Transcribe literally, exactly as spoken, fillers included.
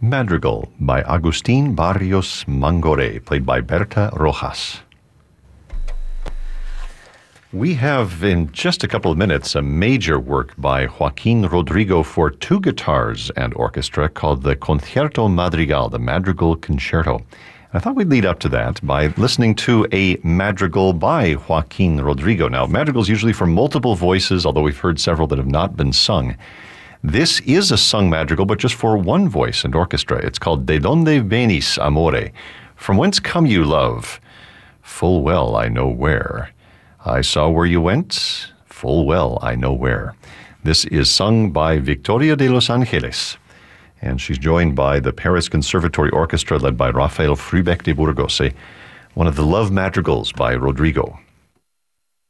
Madrigal by Agustin Barrios Mangore, played by Berta Rojas. We have, in just a couple of minutes, a major work by Joaquin Rodrigo for two guitars and orchestra called the Concierto Madrigal, the Madrigal Concerto. I thought we'd lead up to that by listening to a madrigal by Joaquin Rodrigo. Now, madrigals usually for multiple voices, although we've heard several that have not been sung. This is a sung madrigal, but just for one voice and orchestra. It's called De Donde Venis, Amore? From whence come you, love? Full well I know where. I saw where you went. Full well I know where. This is sung by Victoria de Los Angeles, and she's joined by the Paris Conservatory Orchestra led by Rafael Frubeck de Burgos, one of the love madrigals by Rodrigo.